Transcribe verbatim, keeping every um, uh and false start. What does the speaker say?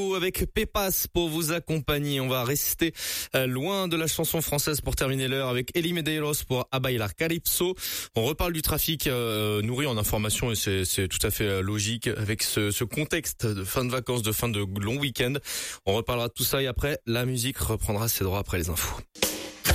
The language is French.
Avec Pépas pour vous accompagner. On va rester euh, loin de la chanson française pour terminer l'heure avec Eli Medeiros pour A Bailar Calypso. On reparle du trafic euh, nourri en information et c'est, c'est tout à fait euh, logique avec ce, ce contexte de fin de vacances, de fin de long week-end. On reparlera de tout ça et après, la musique reprendra ses droits après les infos.